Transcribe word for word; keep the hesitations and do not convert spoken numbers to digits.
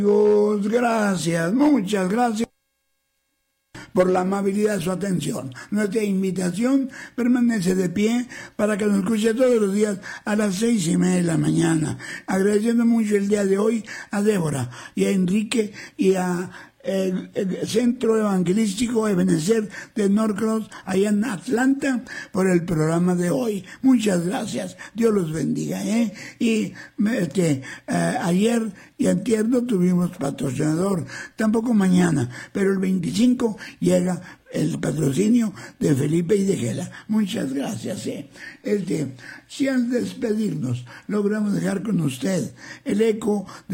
Amigos, gracias, muchas gracias por la amabilidad de su atención. Nuestra invitación permanece de pie para que nos escuche todos los días a las seis y media de la mañana. Agradeciendo mucho el día de hoy a Débora y a Enrique y a El, el Centro Evangelístico Ebenezer de Norcross, allá en Atlanta, por el programa de hoy. Muchas gracias. Dios los bendiga, ¿eh? Y este, eh, ayer y antier no tuvimos patrocinador, tampoco mañana, pero el veinticinco llega el patrocinio de Felipe y de Gela. Muchas gracias, ¿eh? Este, si al despedirnos logramos dejar con usted el eco de